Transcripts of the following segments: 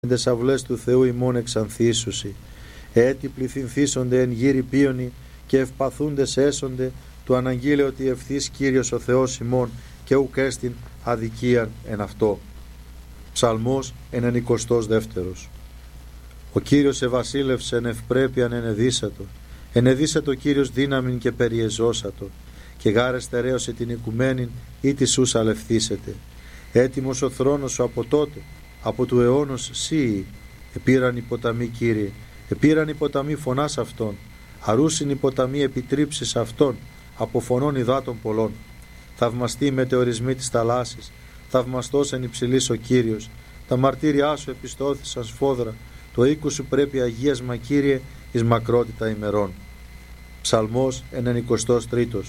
τες αυλές του Θεού ημών εξανθίσουσι. Έτσι πληθυνθήσονται εν γύρι πίονι και ευπαθούντες έσονται του αναγγείλε ότι ευθύς Κύριος ο Θεός ημών και ουκ έστιν αδικίαν εν αυτό. Ψαλμός 92. Ο Κύριος εβασίλευσε εν ευπρέπειαν ενεδίσατο. Ενεδίσατο Κύριος δύναμην και περιεζώσατο. Και γάρε στερέωσε την οικουμένην ή τη σούς αλευθύσετε. Έτοιμος ο θρόνος σου από τότε, από του αιώνος σύοι. Επήραν οι ποταμοί, Κύριε, επήραν οι ποταμοί φωνάς αυτών. Αρούσιν οι ποταμοί επιτρίψεις αυτών, από φωνών υδάτων πολλών. Θαυμαστοί οι μετεωρισμοί της θαλάσσης, θαυμαστός εν υψηλής ο Κύριος. Τα μαρτύριά σου επιστώθησαν σφόδρα, το οίκου σου πρέπει αγίασμα, Κύριε, εις μακρότητα ημερών. Ψαλμός 93.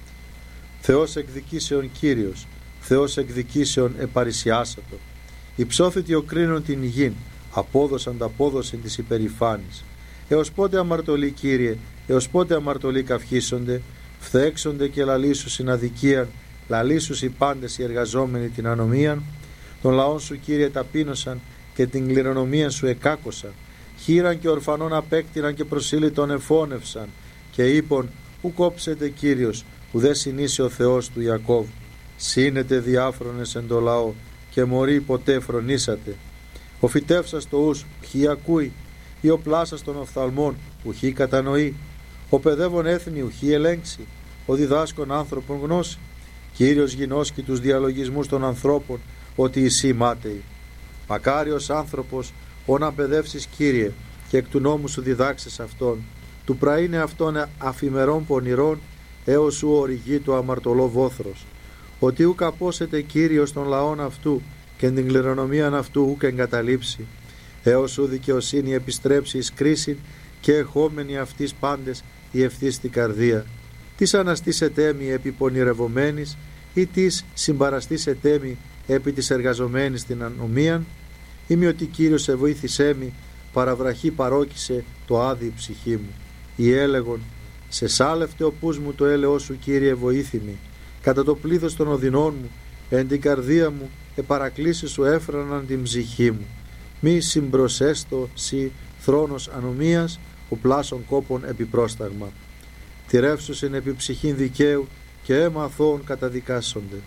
Θεός εκδικήσεων Κύριος, Θεός εκδικήσεων επαρισιάσατο. Υψώθητοι οκρίνων την γην, απόδωσαν τα απόδοσιν της υπερηφάνης. Έως πότε αμαρτωλοί, Κύριε, έως πότε αμαρτωλοί καυχήσονται, φθέξονται και λαλήσουσιν αδικίαν, λαλήσους οι πάντες οι εργαζόμενοι την ανομίαν. Των λαών σου, Κύριε, ταπείνωσαν και την κληρονομία σου εκάκωσαν. Χείραν και ορφανών απέκτηναν και προσήλυτον εφώνευσαν. Και είπον, ου κόψετε, Κύριος, ουδέ συνήσει ο Θεός του Ιακώβ. Σύνετε διάφρονες εν το λαό και μωρί ποτέ φρονήσατε. Ο φυτεύσας το ους ποιοι ακούει, ή ο πλάσας των οφθαλμών ουχή κατανοεί. Ο παιδεύων έθνη ουχή ελέγξει, ο διδάσκων άνθρωπον γνώση. Κύριος γινώσκει τους διαλογισμούς των ανθρώπων, ότι εσύ μάταιοι. Μακάριος άνθρωπος, όν απαιδεύσεις, Κύριε, και εκ του νόμου σου διδάξεις αυτόν. Του πραήνε αυτόν αφημερών πονηρών, έως σου οριγεί το αμαρτωλό βόθρος. Ότι ουκ απόσετε, Κύριος, των λαών αυτού και την κληρονομίαν αυτού ουκ εγκαταλείψει. Έως σου δικαιοσύνη επιστρέψει εις κρίσιν και εχόμενοι αυτής πάντες η ευθύστη καρδία. Της αναστήσετε μη επί πονηρευομένης ή της συμπαραστήσετε μη επί της εργαζομένης την ανομίαν. Είμαι ότι Κύριος σε βοήθησέ μη, παραβραχή παρόκησε το άδει ψυχή μου. Ή έλεγον, σε σάλευτε ο πούς μου το έλεος σου, Κύριε, βοήθημη. Κατά το πλήθος των οδυνών μου, εν την καρδία μου, επαρακλήσεις σου έφραναν την ψυχή μου. Μη συμπροσέστο σι θρόνος ανομίας, ο πλάσων κόπων επιπρόσταγμα. Τηρεύσουσιν επί ψυχήν δικαίου και αίμα αθώων καταδικάσονται.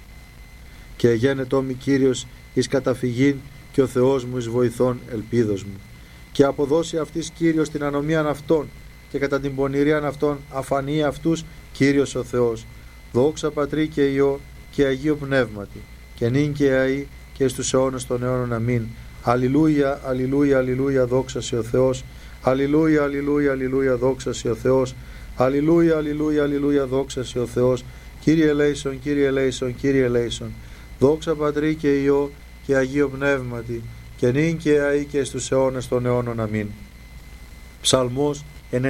Και γένετό μη, Κύριος, εις καταφυγήν και ο Θεός μου εις βοηθών ελπίδος μου. Και αποδώσει αυτής, Κύριος, την ανομίαν αυτών και κατά την πονηρίαν αυτών αφανεί αυτούς, Κύριος ο Θεός. Δόξα Πατρί και Υιό και Αγίο Πνεύματι, και νυν και αεί και στους αιώνες των αιώνων. Αμήν. Αλληλούια, αλληλούια, αλληλούια, δόξα σε ο Θεός. Αλληλούια, αλληλούια, αλληλούια, δόξα σε ο Θεός. Αλληλούια, αλληλούια, αλληλούια, δόξα σε ο Θεός. Κύριε ελέησον, Κύριε ελέησον, Κύριε ελέησον. Δόξα Πατρί και Υιό και Αγίο Πνεύματι, και νυν και αεί και στους αιώνες των αιώνων. Αμήν. Ψαλμός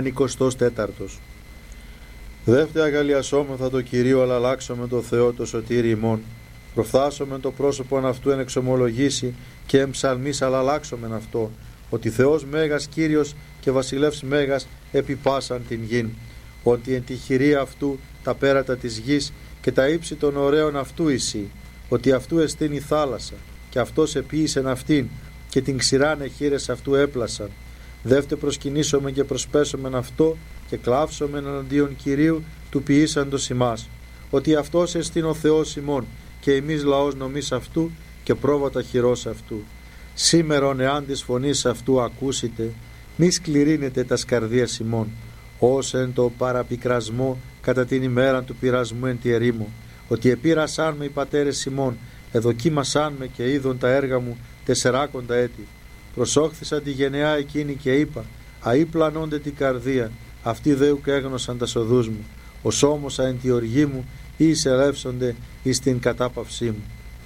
94. Δεύτερα αγαλιασόμεθα το Κυρίο, αλλά αλλάξομαι το Θεό το σωτήρι ημών. Προφθάσομαι το πρόσωπον αυτού εν εξομολογήσει και εμψαλμής, αλλά αλλάξομεν αυτό, ότι Θεός μέγας Κύριος και βασιλεύς μέγας επί πάσαν την γην. Ότι εν τη χειρία αυτού τα πέρατα της γης και τα ύψη των ωραίων αυτού εισή. Ότι αυτού εστίν η θάλασσα και αυτός επίησεν αυτήν και την ξηράνε χείρες αυτού έπλασαν. Δεύτε προσκυνήσομεν και προσπέσομεν αυτό και κλάψομεν εναντίον Κυρίου του ποιήσαντος ημάς. Ότι αυτός εστίν ο Θεός ημών και εμείς λαός νομής αυτού και πρόβατα χειρός αυτού. Σήμερον εάν της φωνής αυτού ακούσετε, μη σκληρύνετε τας καρδίας ημών, ως εν το παραπικρασμό κατά την ημέρα του πειρασμού εν τη ερήμο. Ότι επήρασάν με οι πατέρες ημών, εδοκίμασάν με και είδον τα έργα μου 40 έτη. Προσόχθησα τη γενεά εκείνη και είπα, αεί πλανώνται την καρδία, αυτοί δε ουκ έγνωσαν τα σοδούς μου. Ως όμωσα εν τη οργή μου, ή εισελεύσονται εις την κατάπαυσή μου.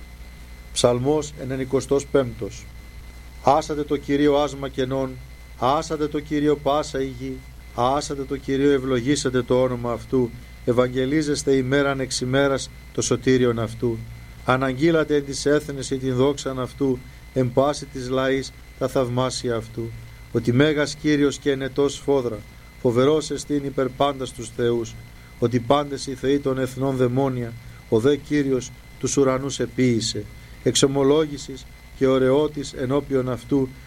Ψαλμός 95. Άσατε το Κυρίο άσμα κενών, άσατε το Κυρίο πάσα η γη, άσατε το Κυρίο ευλογήσατε το όνομα αυτού, ευαγγελίζεστε ημέραν εξ ημέρας το σωτήριον αυτού. Αναγγείλατε εν της έθνης ή την δόξαν αυτού, εν πάση της λαής τα θαυμάσια αυτού. Ότι μέγας Κύριος και ενετός φόδρα, φοβερός εστίν υπερ πάντα στους θεούς. Ότι πάντες οι θεοί των εθνών δαιμόνια, ο δε Κύριος τους ουρανούς επίησε. Εξομολόγησης και ωραιότης ενώπιον αυτού